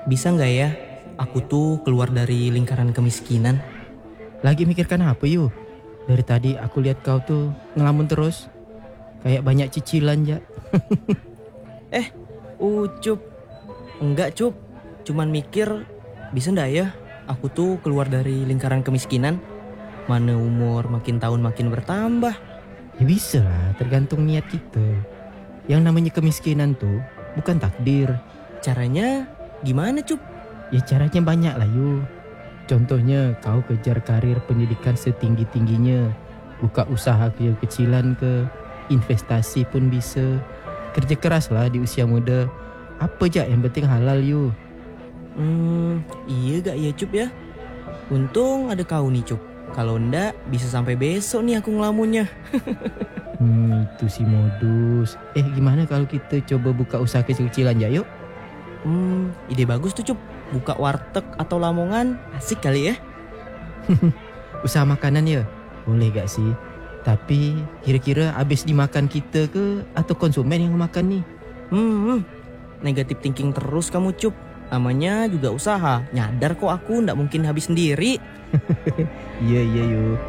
Bisa nggak ya aku tuh keluar dari lingkaran kemiskinan? Lagi mikirkan apa yuk? Dari tadi aku lihat kau tuh ngelamun terus. Kayak banyak cicilan ya. Eh, Ucup. Enggak, Cup. Cuman mikir, bisa nggak ya aku tuh keluar dari lingkaran kemiskinan? Mana umur makin tahun makin bertambah. Ya bisa lah, tergantung niat kita. Yang namanya kemiskinan tuh bukan takdir. Caranya gimana, Cup? Ya caranya banyak lah yuk. Contohnya kau kejar karir pendidikan setinggi-tingginya. Buka usaha kecil-kecilan ke. Investasi pun bisa. Kerja keras lah di usia muda. Apa aja yang penting halal yuk. Iya gak ya, Cup ya? Untung ada kau nih, Cup. Kalau ndak bisa sampai besok nih aku ngelamunnya. Itu si modus. Gimana kalau kita coba buka usaha kecil-kecilan ya yuk? Ide bagus tuh, Cup. Buka warteg atau lamongan, asik kali ya. Usaha makanan ya? Boleh gak sih? Tapi kira-kira habis dimakan kita ke atau konsumen yang makan nih? Negatif thinking terus kamu, Cup. Namanya juga usaha. Nyadar kok aku ndak mungkin habis sendiri. Iya yuk.